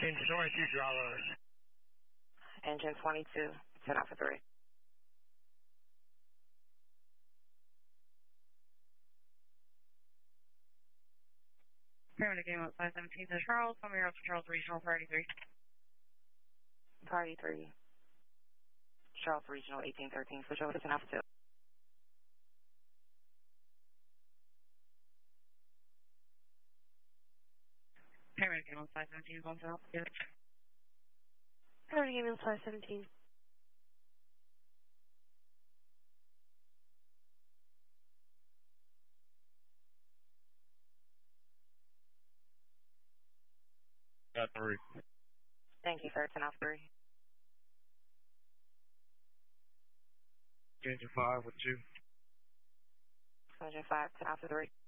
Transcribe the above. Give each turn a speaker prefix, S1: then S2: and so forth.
S1: Engine 22, driver.
S2: Engine 22, 10 Alpha 3.
S3: Paramedic Ambulance 517 to Charles, from here up to Charles Regional, Priority 3.
S2: Priority 3. Charles Regional 1813, switch over to 10 Alpha 2.
S3: Paramedic Ambulance 517 going to Alpha 2.
S4: Paramedic Ambulance 517.
S1: Got 3.
S2: Thank you, sir. 10 Alpha 3.
S1: Engine 5 with 2.
S2: Engine 5, 10 Alpha 3.